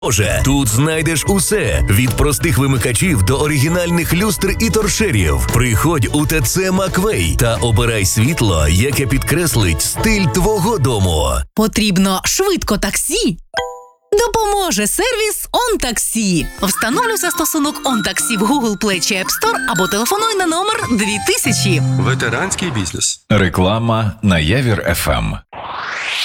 Боже, тут знайдеш усе – від простих вимикачів до оригінальних люстр і торшерів. Приходь у ТЦ Маквей та обирай світло, яке підкреслить стиль твого дому. Потрібно швидко таксі? Допоможе сервіс OnTaxi. Встановлюй застосунок OnTaxi в Google Play чи App Store або телефонуй на номер 2000. Ветеранський бізнес. Реклама на Явір ФМ.